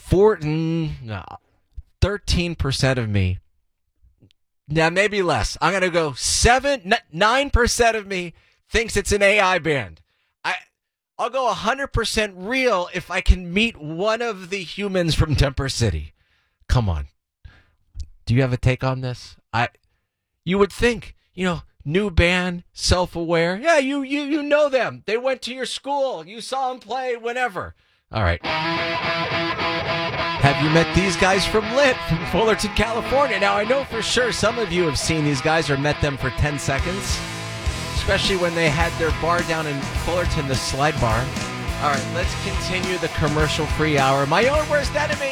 13% of me, now maybe less, I'm going to go 9% of me thinks it's an AI band. I'll go 100% real if I can meet one of the humans from Temper City. Come on. Do you have a take on this? You would think, new band, self-aware. Yeah, you know them. They went to your school. You saw them play whenever. All right. Have you met these guys from Lit, from Fullerton, California? Now, I know for sure some of you have seen these guys or met them for 10 seconds, especially when they had their bar down in Fullerton, the Slide Bar. All right, let's continue the commercial-free hour. My own worst enemy.